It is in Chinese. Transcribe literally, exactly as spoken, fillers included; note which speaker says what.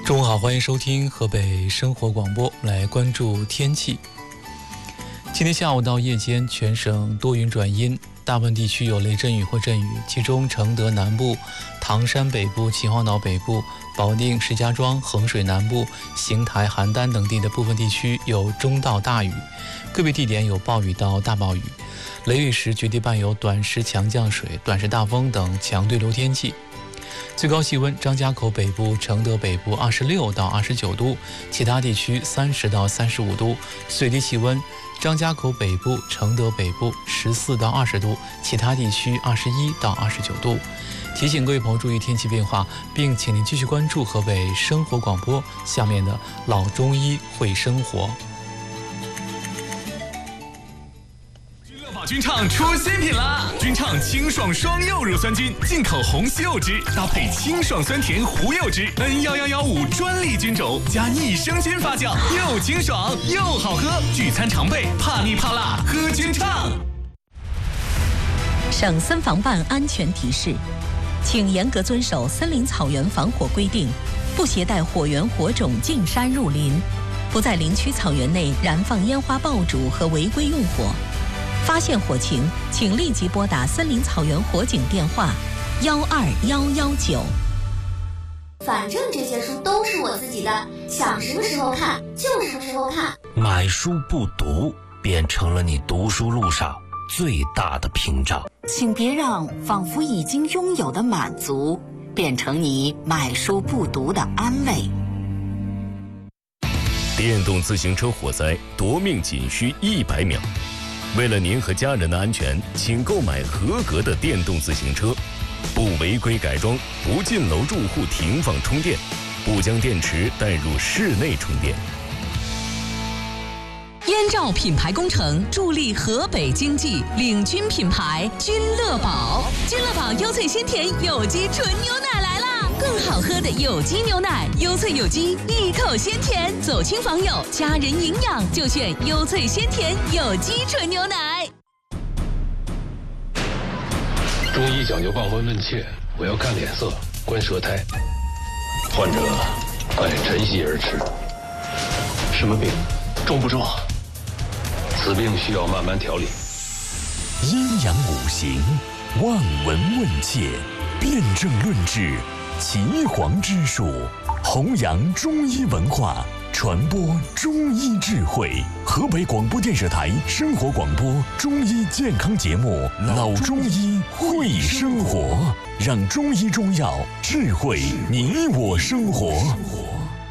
Speaker 1: 中午好，欢迎收听河北生活广播，来关注天气。今天下午到夜间，全省多云转阴，大部分地区有雷阵雨或阵雨，其中承德南部、唐山北部、秦皇岛北部、保定、石家庄、衡水南部、邢台、邯郸等地的部分地区有中到大雨，个别地点有暴雨到大暴雨，雷雨时绝对伴有短时强降水、短时大风等强对流天气。最高气温，张家口北部、承德北部二十六到二十九度，其他地区三十到三十五度。最低气温，张家口北部、承德北部十四到二十度，其他地区二十一到二十九度。提醒各位朋友注意天气变化，并请您继续关注河北生活广播下面的老中医会生活。
Speaker 2: 君畅出新品啦！君畅清爽双柚乳酸菌，进口红西柚汁，搭配清爽酸甜胡柚汁 N 一一一五专利菌种，加益生菌发酵，又清爽又好喝。聚餐常备，怕腻怕辣，喝君畅。
Speaker 3: 省森防办安全提示，请严格遵守森林草原防火规定，不携带火源火种进山入林，不在林区草原内燃放烟花爆竹和违规用火。发现火情，请立即拨打森林草原火警电话幺二幺幺九。
Speaker 4: 反正这些书都是我自己的，想什么时候看就什么时候看。
Speaker 5: 买书不读，变成了你读书路上最大的屏障。
Speaker 3: 请别让仿佛已经拥有的满足，变成你买书不读的安慰。
Speaker 6: 电动自行车火灾夺命仅需一百秒。为了您和家人的安全，请购买合格的电动自行车，不违规改装，不进楼住户停放充电，不将电池带入室内充电。
Speaker 3: 燕赵品牌工程助力河北经济，领军品牌君乐宝。君乐宝优萃鲜甜有机纯牛奶来啦！更好喝的有机牛奶，优萃有机，一口鲜甜，走亲访友，家人营养就选优萃鲜甜有机纯牛奶。
Speaker 7: 中医讲究望闻问切，我要看脸色，观舌苔。患者爱晨曦而吃。什么病？重不重？此病需要慢慢调理。
Speaker 8: 阴阳五行，望闻问切，辨证论治，岐黄之术，弘扬中医文化，传播中医智慧。河北广播电视台生活广播中医健康节目《老中医会生活》，让中医中药智慧你我生活。